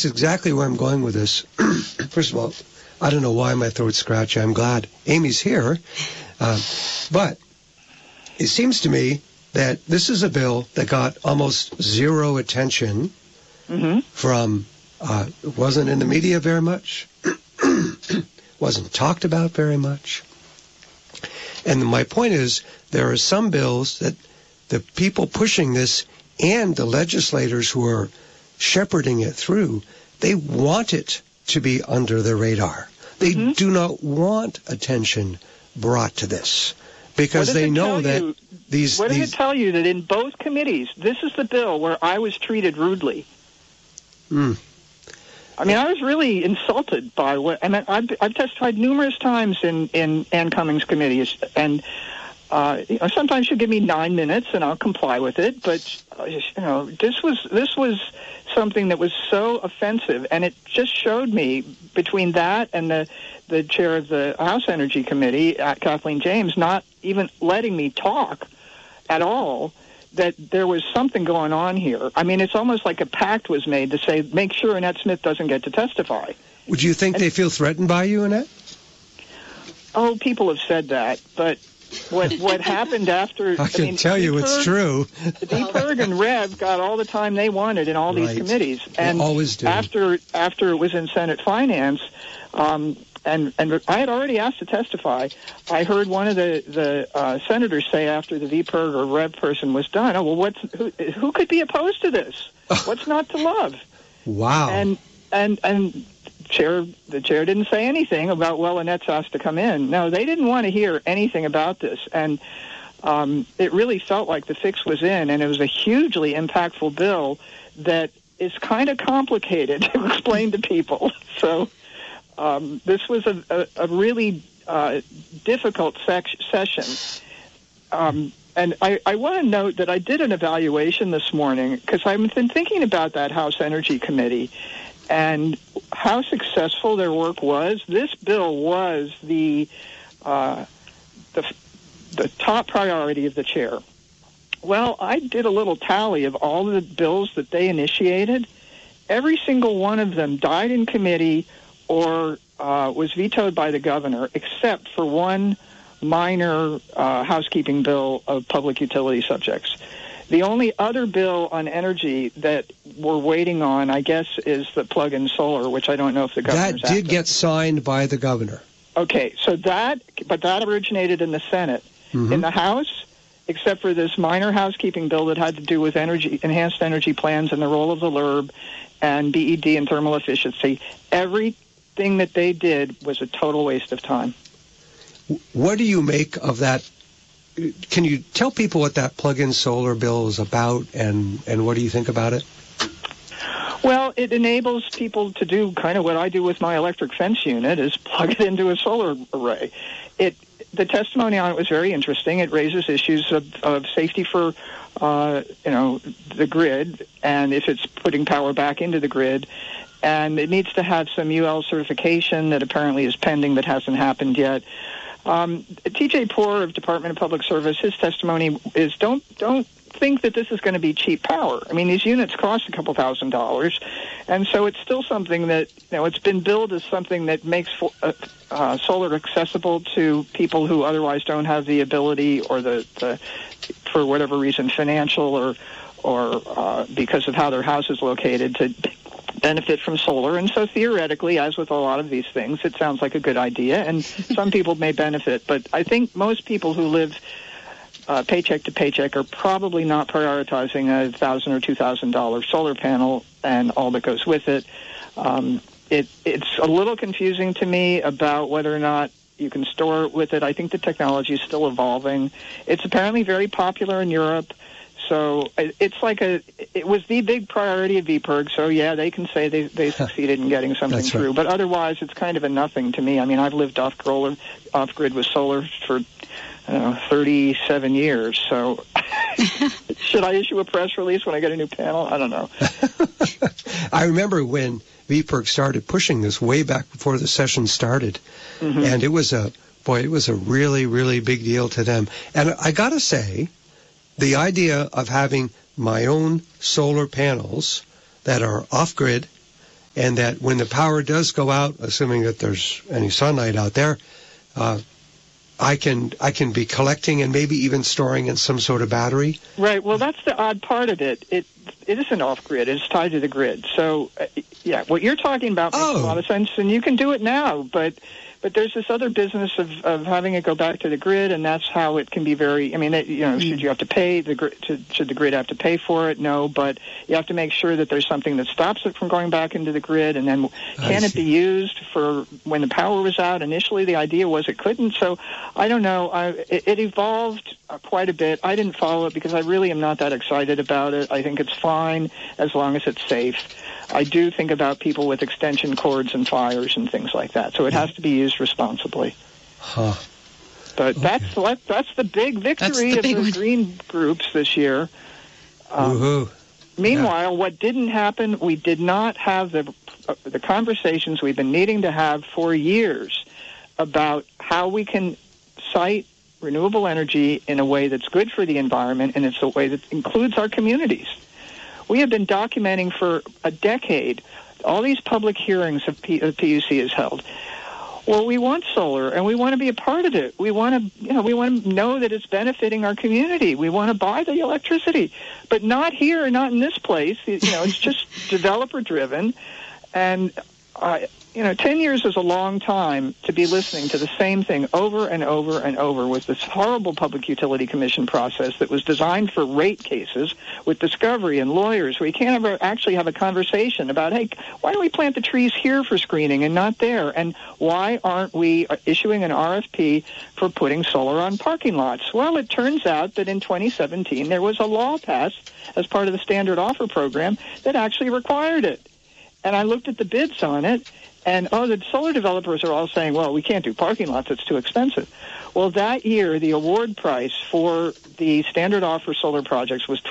that's exactly where I'm going with this. First of all, I don't know why my throat's scratchy. I'm glad Amy's here. But it seems to me that this is a bill that got almost zero attention from, it wasn't in the media very much, wasn't talked about very much. And my point is, there are some bills that the people pushing this and the legislators who are shepherding it through, they want it to be under the radar. They do not want attention brought to this because they know that these... What does it tell you that in both committees, this is the bill where I was treated rudely? I mean, I was really insulted by what... I mean, I've testified numerous times in Ann Cummings committees, and sometimes she'll give me 9 minutes, and I'll comply with it. But this was something that was so offensive, and it just showed me between that and the chair of the House Energy Committee, Kathleen James, not even letting me talk at all, that there was something going on here. I mean, it's almost like a pact was made to say, make sure Annette Smith doesn't get to testify. Would you think they feel threatened by you, Annette? Oh, people have said that, but what happened after... I can tell you it's true. DPERG and Rev got all the time they wanted in all these committees. And they always do. After it was in Senate Finance, and I had already asked to testify, I heard one of the senators say after the VPERG or Rev person was done, oh, well, who could be opposed to this? What's not to love? Wow. And the chair didn't say anything about, well, Annette's asked to come in. No, they didn't want to hear anything about this. And it really felt like the fix was in, and it was a hugely impactful bill that is kind of complicated to explain to people. So this was a really difficult session. And I want to note that I did an evaluation this morning because I've been thinking about that House Energy Committee and how successful their work was. This bill was the top priority of the chair. Well, I did a little tally of all the bills that they initiated. Every single one of them died in committee or was vetoed by the governor, except for one minor housekeeping bill of public utility subjects. The only other bill on energy that we're waiting on, I guess, is the plug-in solar, which I don't know if the governor's... That did get signed by the governor. Okay, so that originated in the Senate. In the House, except for this minor housekeeping bill that had to do with enhanced energy plans and the role of the LURB and BED and thermal efficiency, everything that they did was a total waste of time. What do you make of that? Can you tell people what that plug-in solar bill is about, and what do you think about it? Well, it enables people to do kind of what I do with my electric fence unit, is plug it into a solar array. The testimony on it was very interesting. It raises issues of safety for, the grid, and if it's putting power back into the grid. And it needs to have some UL certification that apparently is pending but hasn't happened yet. T.J. Poore of Department of Public Service, his testimony is don't think that this is going to be cheap power. I mean, these units cost a couple $1,000s, and so it's still something that, it's been billed as something that makes solar accessible to people who otherwise don't have the ability or the for whatever reason, financial or because of how their house is located, to benefit from solar. And so theoretically, as with a lot of these things, it sounds like a good idea, and some people may benefit. But I think most people who live paycheck to paycheck are probably not prioritizing a $1,000 or $2,000 solar panel and all that goes with it. It's a little confusing to me about whether or not you can store it with it. I think the technology is still evolving. It's apparently very popular in Europe. So it's like it was the big priority of VPERG. So, yeah, they can say they succeeded in getting something through. Right. But otherwise, it's kind of a nothing to me. I mean, I've lived off-grid with solar for 37 years. So should I issue a press release when I get a new panel? I don't know. I remember when VPERG started pushing this way back before the session started. And it was a really, really big deal to them. And I got to say, the idea of having my own solar panels that are off-grid and that when the power does go out, assuming that there's any sunlight out there, I can be collecting and maybe even storing in some sort of battery. Right. Well, that's the odd part of it. It isn't off grid. It's tied to the grid. So, yeah, what you're talking about makes a lot of sense, and you can do it now. But there's this other business of having it go back to the grid, and that's how it can be very. I mean, should you have to pay the grid? Should the grid have to pay for it? No, but you have to make sure that there's something that stops it from going back into the grid, and then can it be used for when the power was out? Initially, the idea was it couldn't. So I don't know. It evolved quite a bit. I didn't follow it because I really am not that excited about it. I think it's fine as long as it's safe. I do think about people with extension cords and fires and things like that. So it has to be used responsibly. Huh. But that's the big victory of the green groups this year. Meanwhile, what didn't happen, we did not have the conversations we've been needing to have for years about how we can cite renewable energy in a way that's good for the environment, and it's a way that includes our communities. We have been documenting for a decade all these public hearings the PUC has held. Well, we want solar, and we want to be a part of it. We want to, know that it's benefiting our community. We want to buy the electricity, but not here, not in this place. It's just developer-driven, and 10 years is a long time to be listening to the same thing over and over and over with this horrible Public Utility Commission process that was designed for rate cases with discovery and lawyers where you can't ever actually have a conversation about, hey, why do we plant the trees here for screening and not there? And why aren't we issuing an RFP for putting solar on parking lots? Well, it turns out that in 2017 there was a law passed as part of the standard offer program that actually required it. And I looked at the bids on it, and, the solar developers are all saying, well, we can't do parking lots. It's too expensive. Well, that year, the award price for the standard offer solar projects was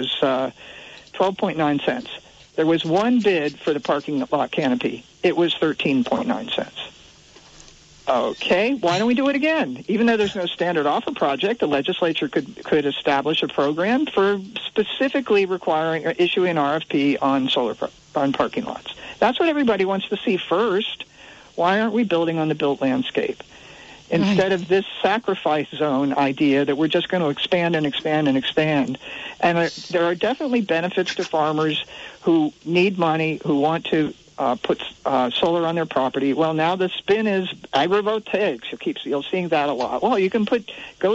12.9 cents. There was one bid for the parking lot canopy. It was 13.9 cents. Okay, why don't we do it again? Even though there's no standard offer project, the legislature could establish a program for specifically issuing an RFP on on parking lots. That's what everybody wants to see first. Why aren't we building on the built landscape? Instead of this sacrifice zone idea that we're just going to expand and expand and expand. And there are definitely benefits to farmers who need money, who want to put solar on their property. Well, now the spin is agrivoltaics. You'll see that a lot. Well, you can put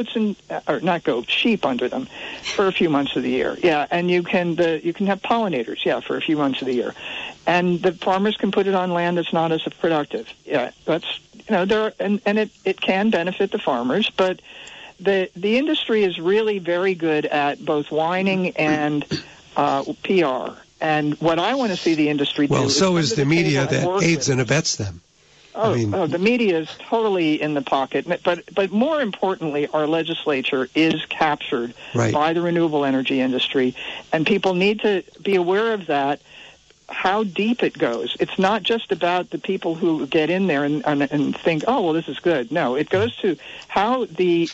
sheep under them for a few months of the year. Yeah, and you can have pollinators. Yeah, for a few months of the year, and the farmers can put it on land that's not as productive. Yeah, that's it can benefit the farmers, but the industry is really very good at both whining and PR. And what I want to see the industry do... Well, so is the media that aids and abets them. The media is totally in the pocket. But more importantly, our legislature is captured by the renewable energy industry. And people need to be aware of that, how deep it goes. It's not just about the people who get in there and think, oh, well, this is good. No, it goes to how the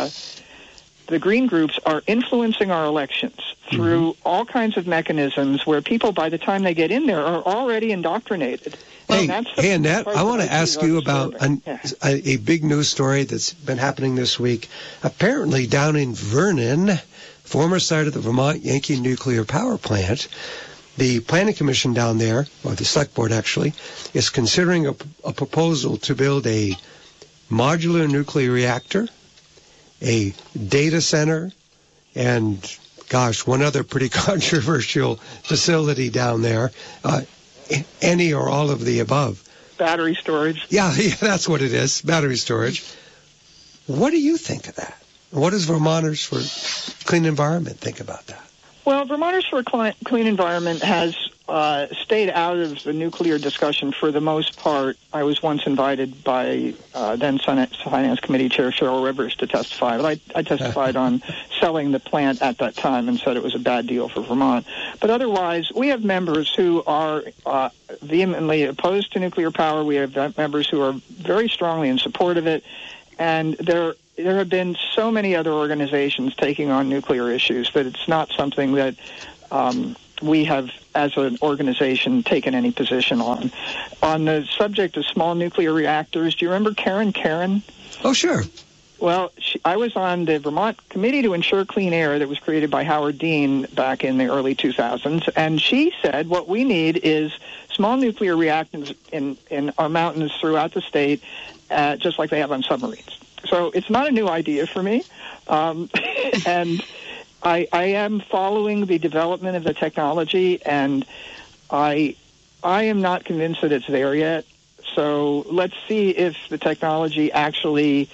green groups are influencing our elections through all kinds of mechanisms where people, by the time they get in there, are already indoctrinated. Hey, Annette, I want to ask you about a big news story that's been happening this week. Apparently down in Vernon, former site of the Vermont Yankee Nuclear Power Plant, the Planning Commission down there, or the Select Board actually, is considering a proposal to build a modular nuclear reactor, a data center, and, one other pretty controversial facility down there, any or all of the above. Battery storage. Yeah, that's what it is, battery storage. What do you think of that? What does Vermonters for Clean Environment think about that? Well, Vermonters for Clean Environment has stayed out of the nuclear discussion for the most part. I was once invited by then Finance Committee Chair Cheryl Rivers to testify, but I testified on selling the plant at that time and said it was a bad deal for Vermont. But otherwise, we have members who are vehemently opposed to nuclear power. We have members who are very strongly in support of it, and there have been so many other organizations taking on nuclear issues that it's not something that we have as an organization, taken any position on. On the subject of small nuclear reactors, do you remember Karen? Oh, sure. Well, I was on the Vermont Committee to Ensure Clean Air that was created by Howard Dean back in the early 2000s, and she said what we need is small nuclear reactors in our mountains throughout the state, just like they have on submarines. So it's not a new idea for me, and I am following the development of the technology, and I am not convinced that it's there yet. So let's see if the technology actually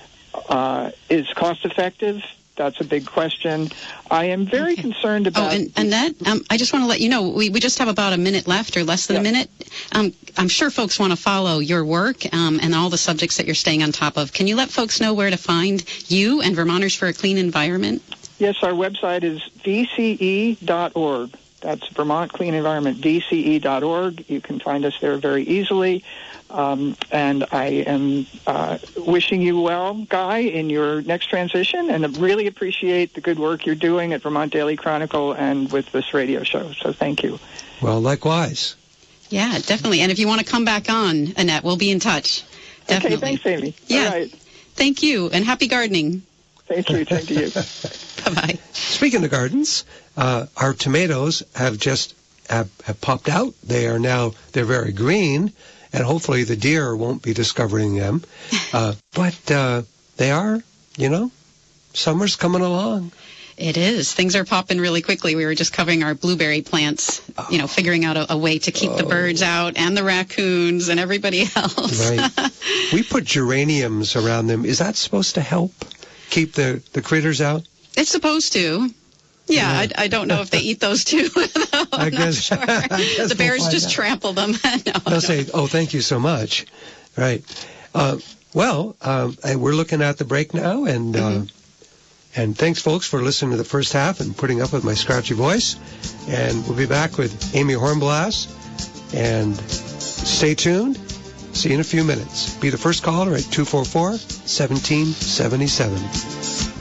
is cost effective. That's a big question. I am very concerned about... Oh, and Annette, I just want to let you know, we just have about a minute left, or less than a minute. I'm sure folks want to follow your work and all the subjects that you're staying on top of. Can you let folks know where to find you and Vermonters for a Clean Environment? Yes, our website is vce.org. That's Vermont Clean Environment, vce.org. You can find us there very easily. And I am wishing you well, Guy, in your next transition, and I really appreciate the good work you're doing at Vermont Daily Chronicle and with this radio show. So thank you. Well, likewise. Yeah, definitely. And if you want to come back on, Annette, we'll be in touch. Definitely. Okay, thanks, Amy. Yeah. All right. Thank you, and happy gardening. Thank you. Thank you. Bye-bye. Speaking of gardens, our tomatoes have just have popped out. They're very green, and hopefully the deer won't be discovering them. But they are, summer's coming along. It is. Things are popping really quickly. We were just covering our blueberry plants, figuring out a way to keep the birds out and the raccoons and everybody else. Right. We put geraniums around them. Is that supposed to help keep the critters out? It's supposed to. Yeah. I don't know if they eat those too. I guess, not sure. I guess the bears just trample them. They'll say, "Oh, thank you so much." Right. We're looking at the break now, and thanks, folks, for listening to the first half and putting up with my scratchy voice. And we'll be back with Amy Hornblass. And stay tuned. See you in a few minutes. Be the first caller at 244-1777.